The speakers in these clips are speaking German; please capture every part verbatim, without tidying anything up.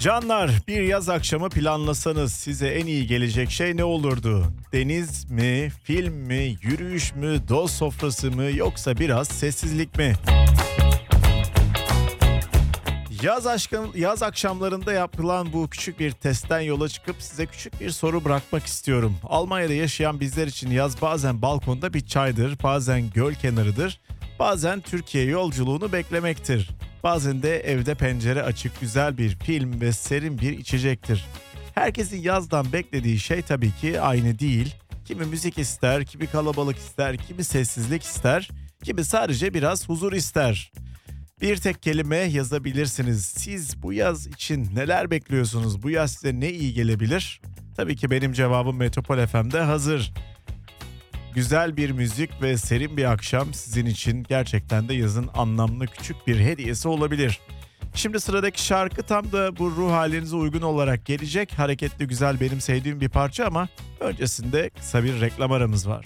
Canlar, bir yaz akşamı planlasanız size en iyi gelecek şey ne olurdu? Deniz mi, film mi, yürüyüş mü, dost sofrası mı yoksa biraz sessizlik mi? Yaz, aşkın, yaz akşamlarında yapılan bu küçük bir testten yola çıkıp size küçük bir soru bırakmak istiyorum. Almanya'da yaşayan bizler için yaz bazen balkonda bir çaydır, bazen göl kenarıdır, bazen Türkiye yolculuğunu beklemektir. Bazen de evde pencere açık güzel bir film ve serin bir içecektir. Herkesin yazdan beklediği şey tabii ki aynı değil. Kimi müzik ister, kimi kalabalık ister, kimi sessizlik ister, kimi sadece biraz huzur ister. Bir tek kelime yazabilirsiniz. Siz bu yaz için neler bekliyorsunuz? Bu yaz size ne iyi gelebilir? Tabii ki benim cevabım Metropol F M'de hazır. Güzel bir müzik ve serin bir akşam sizin için gerçekten de yazın anlamlı küçük bir hediyesi olabilir. Şimdi sıradaki şarkı tam da bu ruh halinize uygun olarak gelecek. Hareketli, güzel, benim sevdiğim bir parça ama öncesinde kısa bir reklam aramız var.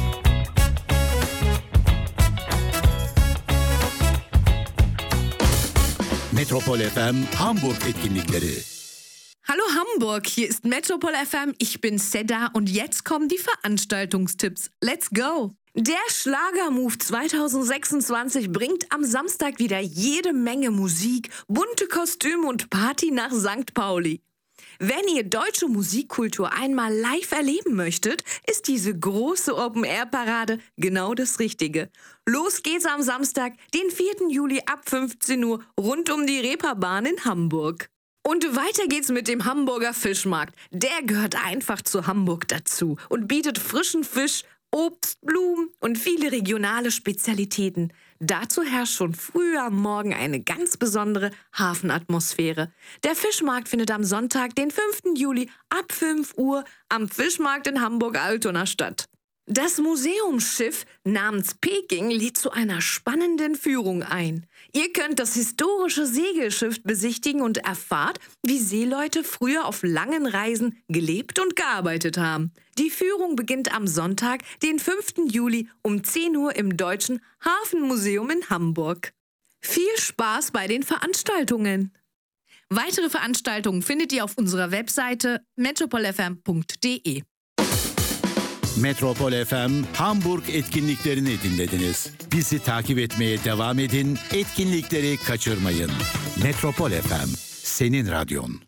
Metropol F M Hamburg etkinlikleri. Hallo Hamburg, hier ist Metropol F M, ich bin Seda und jetzt kommen die Veranstaltungstipps. Let's go! Der Schlagermove zwanzig sechsundzwanzig bringt am Samstag wieder jede Menge Musik, bunte Kostüme und Party nach Sankt Pauli. Wenn ihr deutsche Musikkultur einmal live erleben möchtet, ist diese große Open-Air-Parade genau das Richtige. Los geht's am Samstag, den vierten Juli ab fünfzehn Uhr rund um die Reeperbahn in Hamburg. Und weiter geht's mit dem Hamburger Fischmarkt. Der gehört einfach zu Hamburg dazu und bietet frischen Fisch, Obst, Blumen und viele regionale Spezialitäten. Dazu herrscht schon früh am Morgen eine ganz besondere Hafenatmosphäre. Der Fischmarkt findet am Sonntag, den fünften Juli ab fünf Uhr am Fischmarkt in Hamburg-Altona statt. Das Museumsschiff namens Peking lädt zu einer spannenden Führung ein. Ihr könnt das historische Segelschiff besichtigen und erfahrt, wie Seeleute früher auf langen Reisen gelebt und gearbeitet haben. Die Führung beginnt am Sonntag, den fünften Juli um zehn Uhr im Deutschen Hafenmuseum in Hamburg. Viel Spaß bei den Veranstaltungen! Weitere Veranstaltungen findet ihr auf unserer Webseite metropol f m punkt d e. Metropol F M Hamburg etkinliklerini dinlediniz. Bizi takip etmeye devam edin, etkinlikleri kaçırmayın. Metropol F M, senin radyon.